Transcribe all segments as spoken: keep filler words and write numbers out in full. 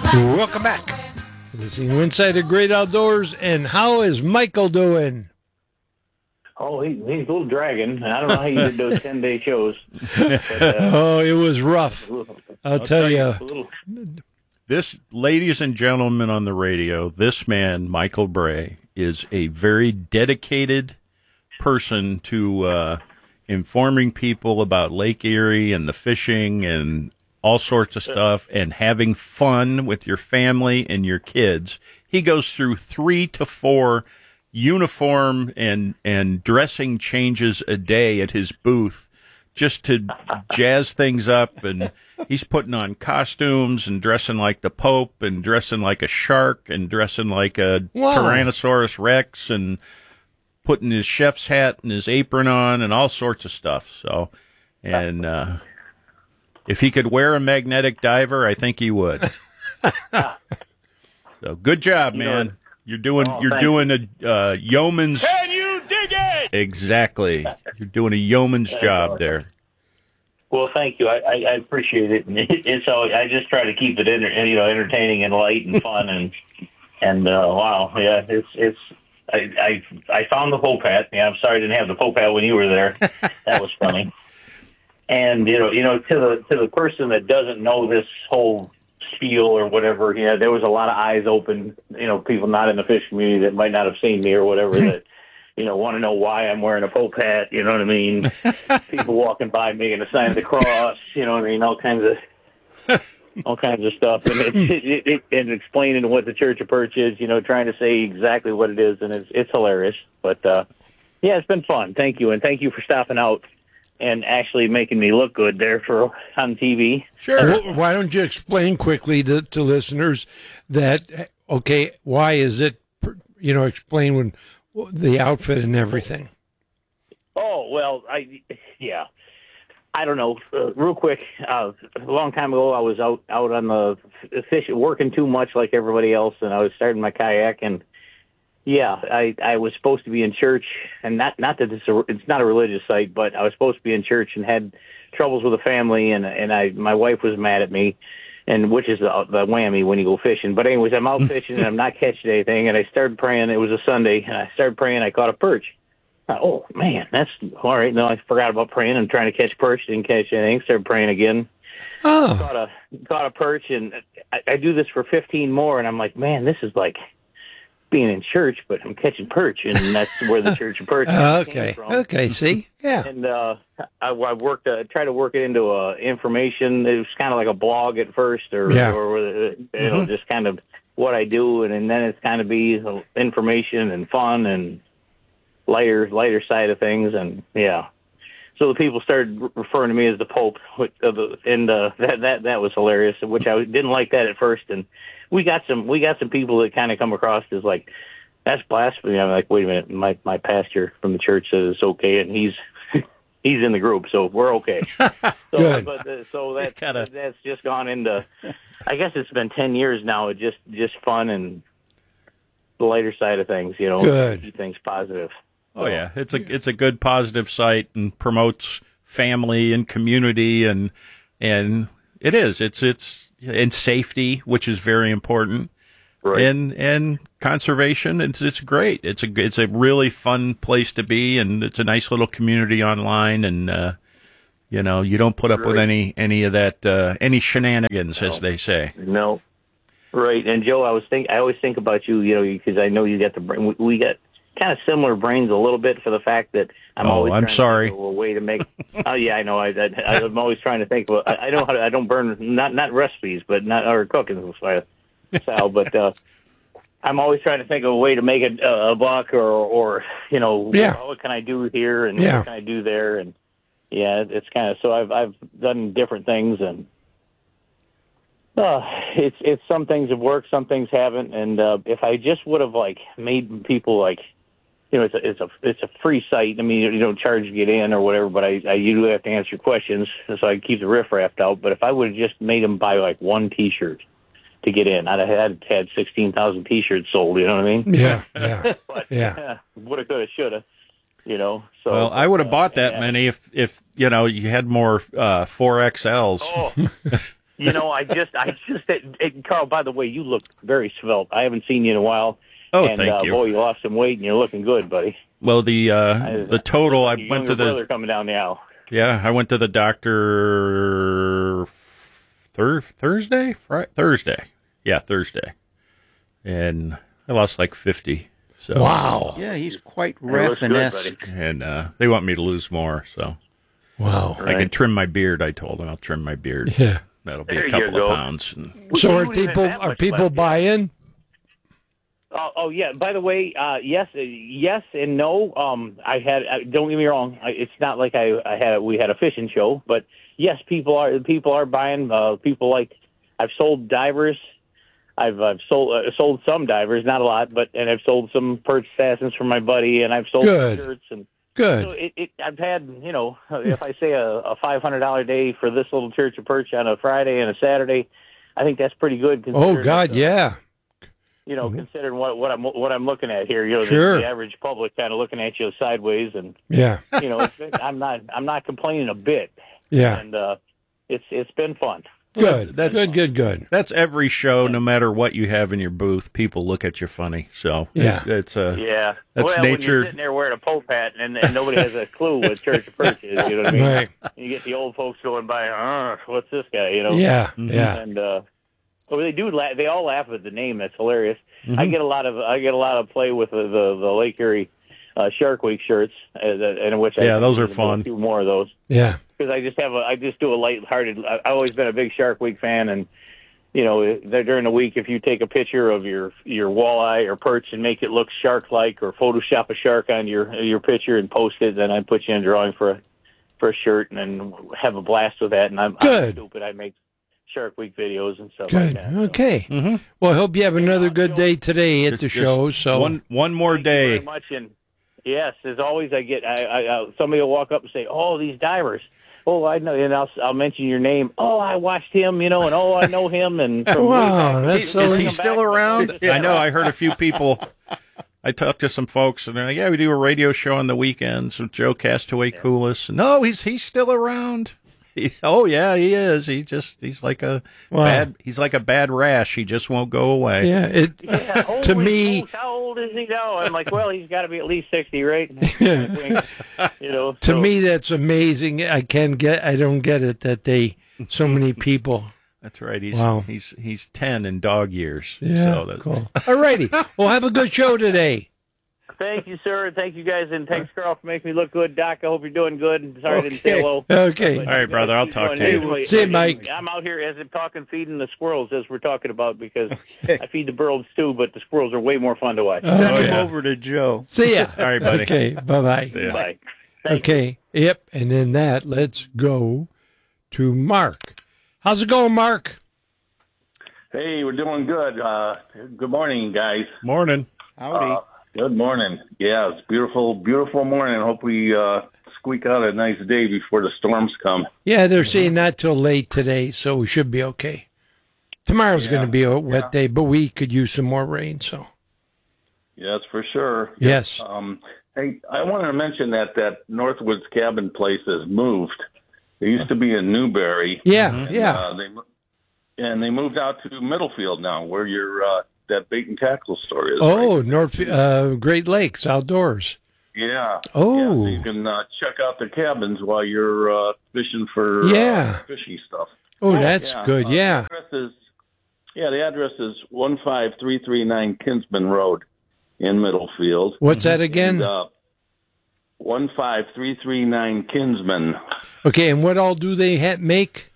Welcome back. Listening to Inside the Great Outdoors, and how is Michael doing? Oh, he, he's a little dragging. I don't know how you did those ten-day shows. But, uh, oh, it was rough. I'll, I'll tell, tell you. you this, ladies and gentlemen on the radio, this man, Michael Bray, is a very dedicated person to uh, informing people about Lake Erie and the fishing and all sorts of stuff and having fun with your family and your kids. He goes through three to four uniform and, and dressing changes a day at his booth just to jazz things up. And he's putting on costumes and dressing like the Pope and dressing like a shark and dressing like a wow. Tyrannosaurus Rex and putting his chef's hat and his apron on and all sorts of stuff. So, and, uh, if he could wear a magnetic diver, I think he would. So good job, you man. Know, you're doing oh, you're doing you. a uh, yeoman's. Can you dig it? Exactly. You're doing a yeoman's job there. Well, thank you. I, I, I appreciate it. And, and so I just try to keep it enter, you know entertaining and light and fun and and uh, wow, yeah, it's it's. I, I I found the Pope hat. Yeah, I'm sorry I didn't have the Pope hat when you were there. That was funny. And, you know, you know, to the to the person that doesn't know this whole spiel or whatever, you know, there was a lot of eyes open, you know, people not in the fish community that might not have seen me or whatever that, you know, want to know why I'm wearing a Pope hat, you know what I mean? People walking by making a sign of the cross, you know what I mean? All kinds of all kinds of stuff. And, it, it, it, and explaining what the Church of Perch is, you know, trying to say exactly what it is. And it's, it's hilarious. But, uh, yeah, it's been fun. Thank you. And thank you for stopping out and actually making me look good there for on T V. Sure. Well, why don't you explain quickly to, to listeners that, okay, why is it, you know, explain when the outfit and everything. Oh, well, I, yeah. I don't know. Uh, real quick, uh, a long time ago, I was out, out on the fish, working too much like everybody else, and I was starting my kayak, and yeah, I, I was supposed to be in church, and not not that it's a, it's not a religious site, but I was supposed to be in church and had troubles with the family, and and I my wife was mad at me, and which is the, the whammy when you go fishing. But anyways, I'm out fishing and I'm not catching anything, and I started praying. It was a Sunday, and I started praying. I caught a perch. I, oh man, that's all right. No, I forgot about praying and trying to catch perch. Didn't catch anything. Started praying again. Oh, caught a caught a perch, and I, I do this for fifteen more, and I'm like, man, this is like being in church, but I'm catching perch, and that's where the Church of Perch uh, okay. came from. Okay, see? Yeah. And uh, I, I worked, uh, tried to work it into uh, information. It was kind of like a blog at first, or, yeah. or you know, mm-hmm. just kind of what I do, and, and then it's kind of be information and fun and lighter, lighter side of things, and yeah. So the people started referring to me as the Pope, and uh, that that that was hilarious, which I didn't like that at first, and we got some we got some people that kind of come across as like, that's blasphemy. I'm like, wait a minute, my my pastor from the church says it's okay, and he's he's in the group, so we're okay. So, Good. But uh, so that kinda... that's just gone into, I guess it's been ten years now. It just just fun and the lighter side of things, you know, Good. keep things positive. Oh yeah, it's a it's a good positive site and promotes family and community and and it is it's it's and safety, which is very important, right. and and conservation. It's it's great. It's a it's a really fun place to be, and it's a nice little community online. And uh, you know, you don't put up right. with any any of that uh, any shenanigans, no. as they say. No, right. And Joe, I was think I always think about you, you know, because I know you got the brain. We, we got kind of similar brains a little bit for the fact that I'm oh, always I'm trying sorry. to think of a way to make. Oh yeah, I know. I, I I'm always trying to think. Of, I, I know how to. I don't burn not not recipes, but not or cooking style. But uh, I'm always trying to think of a way to make a, a buck or or you know yeah. what can I do here and yeah. what can I do there and yeah, it's kind of so I've I've done different things and. Uh, it's it's some things have worked, some things haven't, and uh, if I just would have like made people like. You know, it's a it's a it's a free site. I mean, you don't charge to get in or whatever, but I, I usually have to answer questions, so I keep the riffraff out. But if I would have just made them buy like one T-shirt to get in, I'd have had had sixteen thousand T-shirts sold. You know what I mean? Yeah, yeah, but, yeah. Woulda, coulda, shoulda. You know. So well, I would have uh, bought that yeah. many if if you know you had more uh, four X Ls. Oh. You know, I just, I just, it, it, Carl. By the way, you look very svelte. I haven't seen you in a while. Oh, and, thank uh, you. Boy, you lost some weight, and you're looking good, buddy. Well, the uh, the total. I Your went younger to the brother coming down the aisle. yeah. I went to the doctor thir- Thursday, Friday, Thursday. Yeah, Thursday, and I lost like fifty. So Wow. Yeah, he's quite Hey, looks good, Raffinesque. and uh, they want me to lose more. So Wow. I can trim my beard. I told them I'll trim my beard. Yeah. That'll be There a you couple of go. pounds. And, So We are don't even people have are much people left. buying? Oh, oh yeah. By the way, uh, yes, uh, yes, and no. Um, I had. Uh, don't get me wrong. I, it's not like I, I had. We had a fishing show, but yes, people are people are buying. Uh, people like. I've sold divers. I've I've sold uh, sold some divers, not a lot, but and I've sold some perch assassins for my buddy, and I've sold Good. shirts and. Good. So it, it, I've had, you know, if I say a, a five hundred dollar day for this little church of perch on a Friday and a Saturday, I think that's pretty good. Oh considering God, that, uh, yeah. You know, considering what, what I'm what I'm looking at here, you know, Sure. the, the average public kind of looking at you sideways, and Yeah. you know, it's, I'm not I'm not complaining a bit, Yeah. and uh, it's it's been fun. Good. That's- good, good, good. That's every show, no matter what you have in your booth. People look at you funny. So Yeah. it, it's a Yeah, That's well, when nature. you're sitting there wearing a Pope hat and, and nobody has a clue what church of perch is, you know what I mean? Right. You get the old folks going by, uh, what's this guy? You know? Yeah. Yeah. And uh, well, they do. La- they all laugh at the name. That's hilarious. Mm-hmm. I get a lot of I get a lot of play with the the, the Lake Erie uh, Shark Week shirts, uh, in which I Yeah, those are need to do fun. A few more of those Yeah. because I just have a I just do a lighthearted. I- I've always been a big Shark Week fan, and you know, they're during the week, if you take a picture of your your walleye or perch and make it look shark-like, or Photoshop a shark on your your picture and post it, then I put you in a drawing for a for a shirt and then have a blast with that. And I'm, I'm Good. stupid. I make Shark Week videos and stuff like Good. that. So. Okay. Mm-hmm. Well, I hope you have another good day today at Just- the just show. So one one more Thank you very day. much. And yes, as always, I get I, I, I somebody will walk up and say, "Oh, these divers." Oh, I know, and I'll I'll mention your name. Oh, I watched him, you know, and oh, I know him. And from way Wow, back- that's so Is Bring he him still back. around? I know. I heard a few people. I talked to some folks, and they're like, "Yeah, we do a radio show on the weekends with Joe Castaway Coolis." No, he's he's still around. He, oh yeah, he is. He just he's like a Wow. bad. He's like a bad rash. He just won't go away. yeah, it Yeah, holy to me, smokes, how old is he now? I'm like, well, he's got to be at least sixty, right? You know, to so- me that's amazing. I can get. I don't get it that they so many people. That's right. He's Wow. he's he's ten in dog years. Yeah, so that's, cool. All righty. Well, have a good show today. Thank you, sir. Thank you, guys, and thanks, Carl, for making me look good. Doc, I hope you're doing good. Sorry I didn't say hello. Okay. All right, brother. I'll talk to you. Anyway, See you, Mike. I'm out here as I'm talking, feeding the squirrels as we're talking about because I feed the birds too, but the squirrels are way more fun to watch. Send Oh, him yeah. over to Joe. See ya. All right, buddy. Okay. Bye bye. See ya. Bye. Thank you. Okay. Yep. And then that, let's go to Mark. How's it going, Mark? Hey, we're doing good. Uh, good morning, guys. Morning. Howdy. Uh, good morning. Yeah, it's beautiful, beautiful morning. Hope we uh, squeak out a nice day before the storms come. Yeah, they're saying not till late today, so we should be okay. Tomorrow's Yeah. going to be a wet Yeah. day, but we could use some more rain. So Yes, for sure. yes. Um, hey, I wanted to mention that that Northwoods Cabin place has moved. It used to be in Newberry. Yeah. And, Yeah. Uh, they mo- and they moved out to Middlefield now, where your uh, that bait and tackle store is. Oh, right? North uh, Great Lakes outdoors. Yeah. Oh. Yeah, so you can uh, check out the cabins while you're uh, fishing for Yeah. uh, fishy stuff. Oh, that's Yeah, good. uh, Yeah. The address is, yeah, the address is one five three three nine Kinsman Road in Middlefield. What's that again? And, uh, one five three three nine Kinsman. Okay, and what all do they ha- make?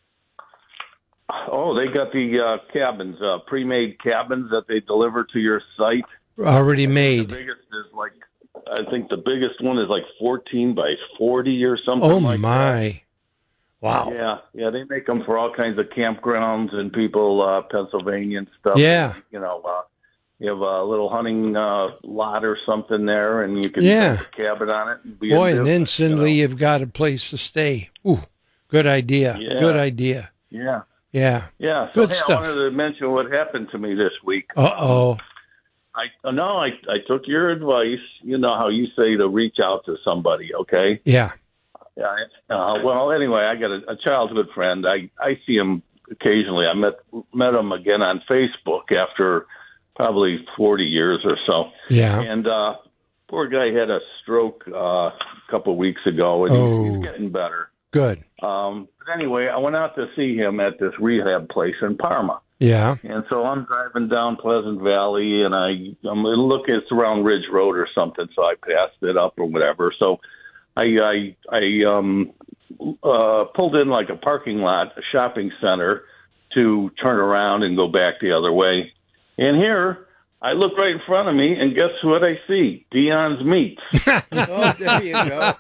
Oh, they got the uh, cabins, uh, pre-made cabins that they deliver to your site. Already The made. biggest is like, I think the biggest one is like fourteen by forty or something Oh like that. my! Wow. Yeah, yeah, they make them for all kinds of campgrounds and people, uh, Pennsylvania and stuff. Yeah. You know, uh, you have a little hunting uh, lot or something there, and you can Yeah. put a cabin on it. And be Boy, in and business, instantly you you've got a place to stay. Ooh, good idea. Yeah. Good idea. know? Yeah, Yeah. yeah. So, Good hey, stuff. I wanted to mention what happened to me this week. Uh oh. I uh, no, I I took your advice. You know how you say to reach out to somebody, okay? Yeah. Yeah. Uh, well, anyway, I got a, a childhood friend. I I see him occasionally. I met met him again on Facebook after probably forty years or so. Yeah. And uh, poor guy had a stroke uh, a couple of weeks ago, and Oh. he's, he's getting better. Good. Um, but anyway, I went out to see him at this rehab place in Parma. Yeah. And so I'm driving down Pleasant Valley, and I, I'm looking, it's around Ridge Road or something, so I passed it up or whatever. So I, I, I um, uh, pulled in like a parking lot, a shopping center, to turn around and go back the other way. And here, I look right in front of me, and guess what I see? Dion's Meats. Oh, there you go.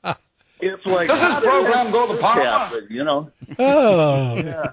It's like, Does this program go to Parma? happen, you know? Oh, Yeah.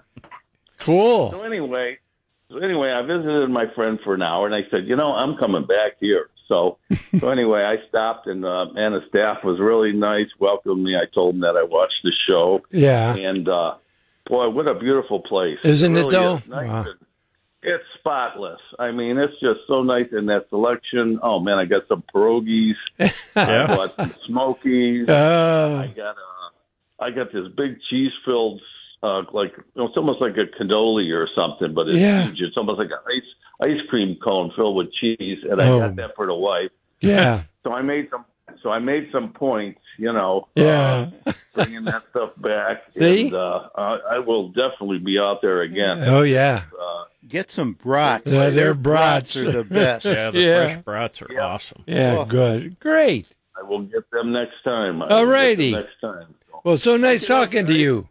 cool. So anyway, so anyway, I visited my friend for an hour, and I said, you know, I'm coming back here. So, so anyway, I stopped, and uh, and the staff was really nice, welcomed me. I told them that I watched the show, Yeah. and uh, boy, what a beautiful place! Isn't it, really though? is nice. Wow. And it's spotless. I mean, it's just so nice in that selection. Oh man, I got some pierogies, I Yeah. bought some Smokies. Oh, I got uh, I got this big cheese filled, uh, like it's almost like a cannoli or something, but it's Yeah. huge. It's almost like an ice ice cream cone filled with cheese, and I Oh. got that for the wife. yeah. So I made some. So I made some points, you know, Yeah. uh, bringing that stuff back. See? And, uh, I, I will definitely be out there again. Oh, yeah. Uh, Get some brats. Yeah, they're Their brats. are the best. Yeah, the Yeah. fresh brats are Yeah. awesome. Yeah, Oh. good. Great. I will get them next time. I All will get them righty. Next time. So. Well, so nice talking to you.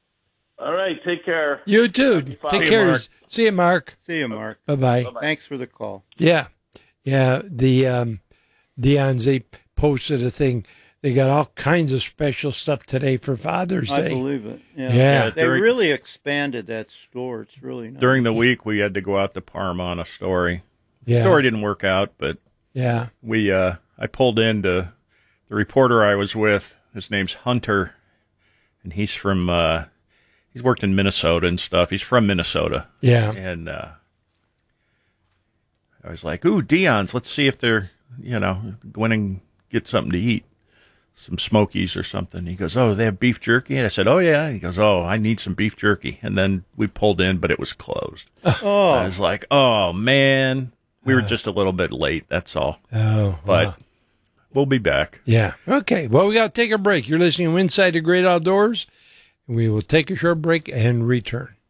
All right. Take care. You too. See Take you, care. Mark. See you, Mark. See you, Mark. Bye-bye. Thanks for the call. Yeah. Yeah. The um, Dion's, they posted a thing. They got all kinds of special stuff today for Father's I Day. believe it. Yeah. Yeah. They during- really expanded that store. It's really nice. During the week, we had to go out to Parma on a story. The Yeah. story didn't work out, but Yeah. we uh, I pulled into the reporter I was with. His name's Hunter, and he's from uh, he's worked in Minnesota and stuff. He's from Minnesota, Yeah. and uh, I was like, "Ooh, Dion's. Let's see if they're you know going and get something to eat, some Smokies or something." He goes, "Oh, they have beef jerky." And I said, "Oh yeah." He goes, "Oh, I need some beef jerky." And then we pulled in, but it was closed. I Oh, was like, "Oh man." We were just a little bit late, that's all. Oh, But wow. we'll be back. Yeah. Okay. Well, we got to take a break. You're listening to Inside the Great Outdoors. We will take a short break and return.